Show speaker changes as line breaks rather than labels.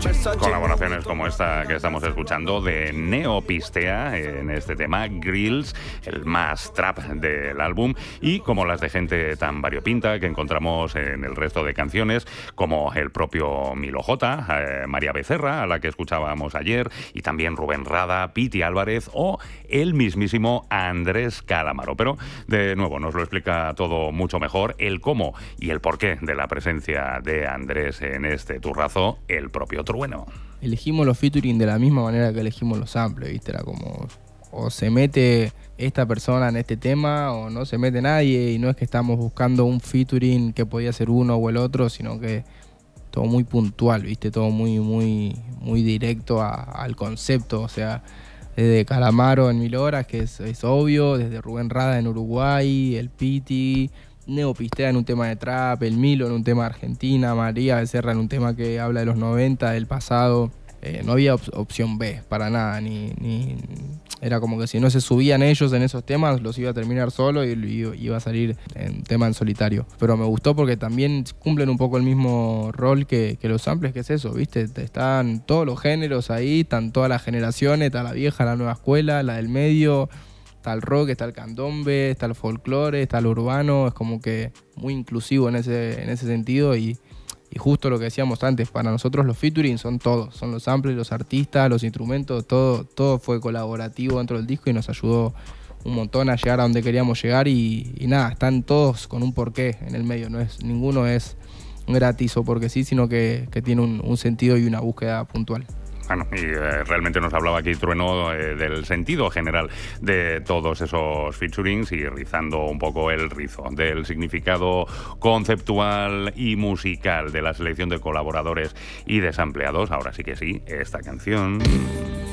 Colaboraciones como esta que estamos escuchando de Neopistea en este tema, Grills, el más trap del álbum, y como las de gente tan variopinta que encontramos en el resto de canciones, como el propio Milo J, María Becerra, a la que escuchábamos ayer, y también Rubén Rada, Piti Álvarez o el mismísimo Andrés Calamaro. Pero, de nuevo, nos lo explica todo mucho mejor, el cómo y el porqué de la presencia de Andrés en este turrazo, el propio Trueno.
Elegimos los featuring de la misma manera que elegimos los samples, ¿viste? Era como, o se mete esta persona en este tema o no se mete nadie, y no es que estamos buscando un featuring que podía ser uno o el otro, sino que todo muy puntual, ¿viste? Todo muy directo al concepto, o sea, desde Calamaro en 1000 horas, que es obvio, desde Rubén Rada en Uruguay, el Piti, Neopistea en un tema de trap, el Milo en un tema de Argentina, María Becerra en un tema que habla de los 90, del pasado. No había opción B para nada, era como que si no se subían ellos en esos temas, los iba a terminar solo y iba a salir en tema en solitario. Pero me gustó porque también cumplen un poco el mismo rol que los samples, que es eso, ¿viste? Están todos los géneros ahí, están todas las generaciones, está la vieja, la nueva escuela, la del medio. Está el rock, está el candombe, está el folclore, está el urbano, es como que muy inclusivo en ese sentido y justo lo que decíamos antes, para nosotros los featuring son todos, son los samples, los artistas, los instrumentos, todo fue colaborativo dentro del disco y nos ayudó un montón a llegar a donde queríamos llegar y nada, están todos con un porqué en el medio, ninguno es gratis o porque sí, sino que tiene un sentido y una búsqueda puntual.
Bueno, y realmente nos hablaba aquí Trueno del sentido general de todos esos featurings y rizando un poco el rizo del significado conceptual y musical de la selección de colaboradores y desempleados. Ahora sí que sí, esta canción...